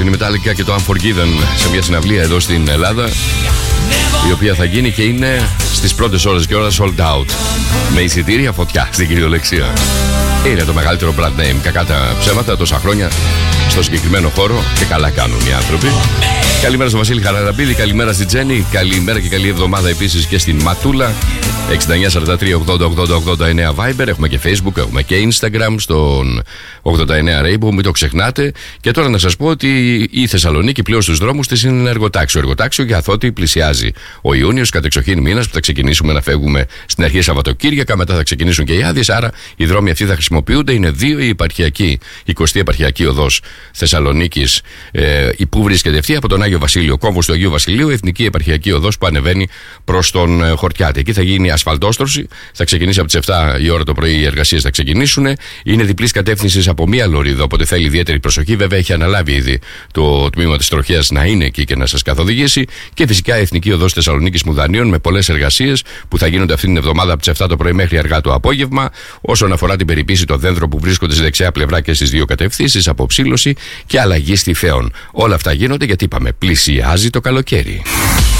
η Metallica και το Unforgiven σε μια συναυλία εδώ στην Ελλάδα, η οποία θα γίνει και είναι στις πρώτες ώρες και ώρα sold out, με εισιτήρια φωτιά στην κυριολεξία. Είναι το μεγαλύτερο brand name, κακά τα ψέματα, τόσα χρόνια στο συγκεκριμένο χώρο, και καλά κάνουν οι άνθρωποι. Καλημέρα στο Βασίλη Χαραραμπίδη, καλημέρα στη Τζέννη, καλημέρα και καλή εβδομάδα επίσης και στην Ματούλα. 6943-80-80-89 Viber, έχουμε και Facebook, έχουμε και Instagram στον 89 Rainbow, μην το ξεχνάτε. Και τώρα να σας πω ότι η Θεσσαλονίκη πλέον στους δρόμους της είναι εργοτάξιο. Εργοτάξιο για Αθώτη πλησιάζει ο Ιούνιος, κατεξοχήν μήνας που θα ξεκινήσουμε να φεύγουμε στην αρχή Σαββατοκύριακα, μετά θα ξεκινήσουν και οι άδειες, άρα οι δρόμοι αυτοί θα χρησιμοποιούνται. Είναι δύο, η επαρχιακή, 20η επαρχιακή οδός Θεσσαλονίκης, η που βρίσκεται αυτή από τον Άγιο Βασίλειο, κόμβος του Αγίου Βασιλείου, εθνική επαρχιακή οδός που ανεβαίνει προς τον Χορτιάτη. Εκεί θα γίνει ασφαλτόστρωση, θα ξεκινήσει από τις 7 η ώρα το πρωί, οι εργασίες θα ξεκινήσουν. Είναι διπλής κατεύθυνσης από μία λωρίδα, οπότε θέλει ιδιαίτερη προσοχή. Βέβαια, έχει αναλάβει ήδη το τμήμα της τροχέας να είναι εκεί και να σας καθοδηγήσει. Και φυσικά η εθνική οδός Θεσσαλονίκης Μουδανίων με πολλές εργασίες που θα γίνονται αυτή την εβδομάδα από τις 7 το πρωί μέχρι αργά το απόγευμα. Όσον αφορά την περιποίηση των δέντρων που βρίσκονται στη δεξιά πλευρά και στις δύο κατευθύνσεις, αποψήλωση και αλλαγή στη Θέων. Όλα αυτά γίνονται γιατί είπαμε, πλησιάζει το καλοκαίρι.